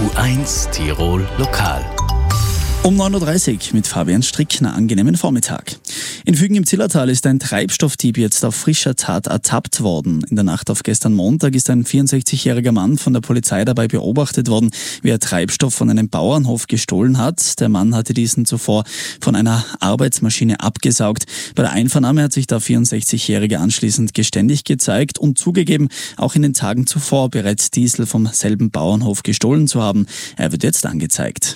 U1 Tirol Lokal. Um 9.30 Uhr mit Fabian Strickner. Angenehmen Vormittag. In Fügen im Zillertal ist ein Treibstoffdieb jetzt auf frischer Tat ertappt worden. In der Nacht auf gestern Montag ist ein 64-jähriger Mann von der Polizei dabei beobachtet worden, wie er Treibstoff von einem Bauernhof gestohlen hat. Der Mann hatte diesen zuvor von einer Arbeitsmaschine abgesaugt. Bei der Einvernahme hat sich der 64-jährige anschließend geständig gezeigt und zugegeben, auch in den Tagen zuvor bereits Diesel vom selben Bauernhof gestohlen zu haben. Er wird jetzt angezeigt.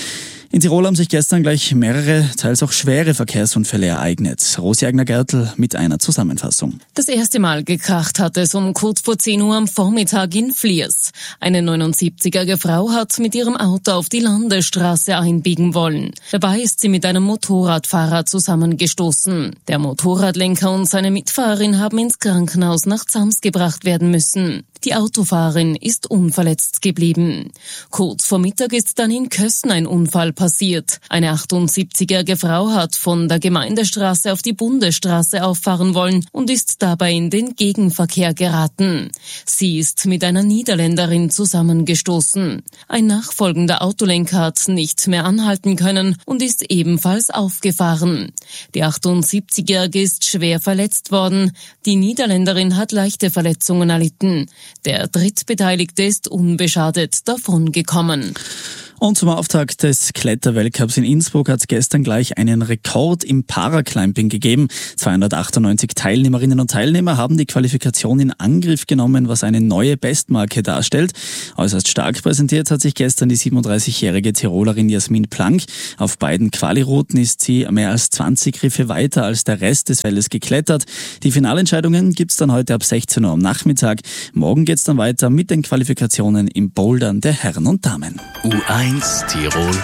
In Tirol haben sich gestern gleich mehrere, teils auch schwere Verkehrsunfälle ereignet. Rosi Agner-Gertl mit einer Zusammenfassung. Das erste Mal gekracht hat es um kurz vor 10 Uhr am Vormittag in Fliers. Eine 79-jährige Frau hat mit ihrem Auto auf die Landesstraße einbiegen wollen. Dabei ist sie mit einem Motorradfahrer zusammengestoßen. Der Motorradlenker und seine Mitfahrerin haben ins Krankenhaus nach Zams gebracht werden müssen. Die Autofahrerin ist unverletzt geblieben. Kurz vor Mittag ist dann in Kössen ein Unfall passiert. Eine 78-jährige Frau hat von der Gemeindestraße auf die Bundesstraße auffahren wollen und ist dabei in den Gegenverkehr geraten. Sie ist mit einer Niederländerin zusammengestoßen. Ein nachfolgender Autolenker hat nicht mehr anhalten können und ist ebenfalls aufgefahren. Die 78-jährige ist schwer verletzt worden. Die Niederländerin hat leichte Verletzungen erlitten. Der Drittbeteiligte ist unbeschadet davongekommen. Und zum Auftakt des Kletterweltcups in Innsbruck hat es gestern gleich einen Rekord im Paraclimbing gegeben. 298 Teilnehmerinnen und Teilnehmer haben die Qualifikation in Angriff genommen, was eine neue Bestmarke darstellt. Äußerst stark präsentiert hat sich gestern die 37-jährige Tirolerin Jasmin Plank. Auf beiden Quali-Routen ist sie mehr als 20 Griffe weiter als der Rest des Feldes geklettert. Die Finalentscheidungen gibt's dann heute ab 16 Uhr am Nachmittag. Morgen geht's dann weiter mit den Qualifikationen im Bouldern der Herren und Damen. U1 Tirol